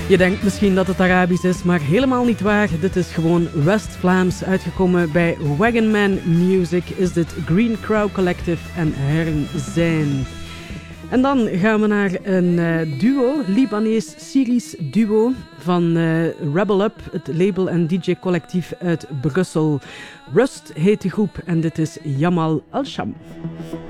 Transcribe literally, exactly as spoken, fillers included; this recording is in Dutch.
Je denkt misschien dat het Arabisch is, maar helemaal niet waar. Dit is gewoon West-Vlaams. Uitgekomen bij Wagonman Music is dit Green Crow Collective en Hern zijn. En dan gaan we naar een uh, duo, Libanees-Syrisch duo van uh, Rebel Up, het label en D J-collectief uit Brussel. Rust heet de groep en dit is Yamal Al-Sham.